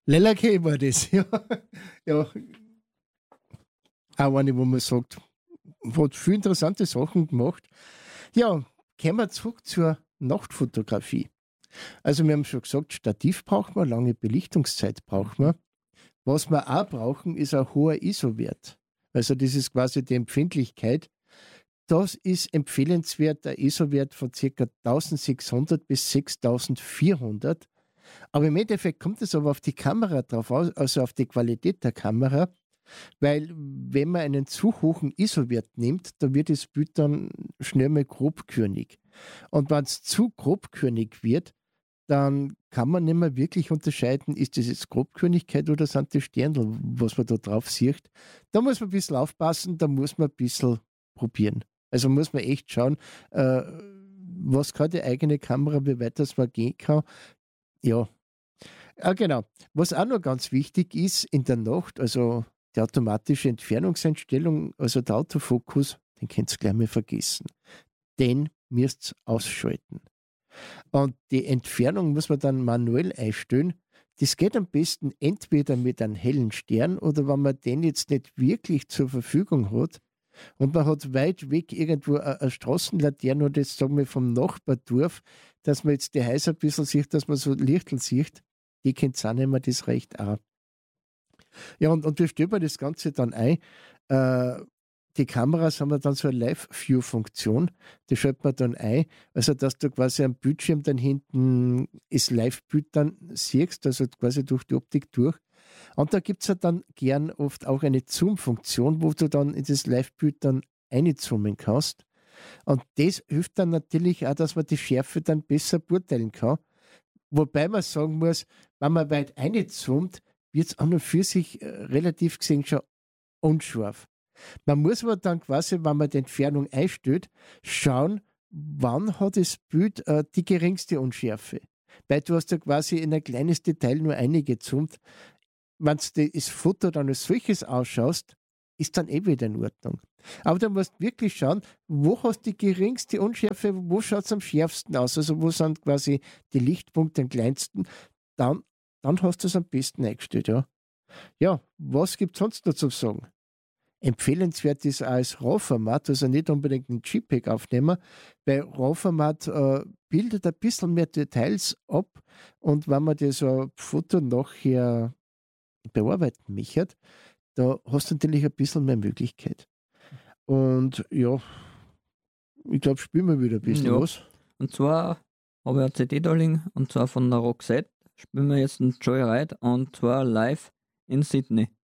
Lelake war das, ja. Ja. Auch eine, wo man sagt, hat viele interessante Sachen gemacht. Ja, kommen wir zurück zur Nachtfotografie. Also wir haben schon gesagt, Stativ braucht man, lange Belichtungszeit braucht man. Was wir auch brauchen, ist ein hoher ISO-Wert. Also das ist quasi die Empfindlichkeit. Das ist empfehlenswert, ein ISO-Wert von ca. 1600 bis 6400. Aber im Endeffekt kommt es aber auf die Kamera drauf aus, also auf die Qualität der Kamera, weil wenn man einen zu hohen ISO-Wert nimmt, dann wird das Bild dann schnell mal grobkörnig. Und wenn es zu grobkörnig wird, dann kann man nicht mehr wirklich unterscheiden, ist das jetzt Grobkörnigkeit oder sind das Sternl, was man da drauf sieht. Da muss man ein bisschen aufpassen, da muss man ein bisschen probieren. Also muss man echt schauen, was kann die eigene Kamera, wie weit das man gehen kann. Ja, genau. Was auch noch ganz wichtig ist in der Nacht, also die automatische Entfernungseinstellung, also der Autofokus, den könnt ihr gleich mal vergessen. Den müsst ihr ausschalten. Und die Entfernung muss man dann manuell einstellen. Das geht am besten entweder mit einem hellen Stern oder wenn man den jetzt nicht wirklich zur Verfügung hat und man hat weit weg irgendwo eine Straßenlaterne oder jetzt sagen wir vom Nachbardorf, dass man jetzt die Häuser ein bisschen sieht, dass man so Lichtel sieht, die kennt auch nicht mehr, das reicht auch. Ja, und wie stellt man das Ganze dann ein? Die Kameras haben dann so eine Live-View-Funktion, die schaltet man dann ein, also dass du quasi am Bildschirm dann hinten das Live-Bild dann siehst, also quasi durch die Optik durch. Und da gibt es ja dann gern oft auch eine Zoom-Funktion, wo du dann in das Live-Bild dann einzoomen kannst. Und das hilft dann natürlich auch, dass man die Schärfe dann besser beurteilen kann. Wobei man sagen muss, wenn man weit einzoomt, wird es an und für sich relativ gesehen schon unscharf. Man muss aber dann quasi, wenn man die Entfernung einstellt, schauen, wann hat das Bild die geringste Unschärfe. Weil du hast ja quasi in ein kleines Detail nur eingezoomt. Wenn du das Foto dann als solches ausschaust, ist dann eh wieder in Ordnung. Aber du musst wirklich schauen, wo hast du die geringste Unschärfe, wo schaut es am schärfsten aus, also wo sind quasi die Lichtpunkte am kleinsten, dann hast du es am besten eingestellt, ja. Ja, was gibt es sonst noch zu sagen? Empfehlenswert ist auch als RAW-Format, also nicht unbedingt ein JPEG aufnehmen, weil RAW-Format bildet ein bisschen mehr Details ab und wenn man das Foto nachher bearbeiten möchte, da hast du natürlich ein bisschen mehr Möglichkeit. Und ja, ich glaube, spielen wir wieder ein bisschen was. Und zwar habe ich eine CD da liegen, und zwar von der Roxette. Spielen wir jetzt ein Joyride, und zwar live in Sydney.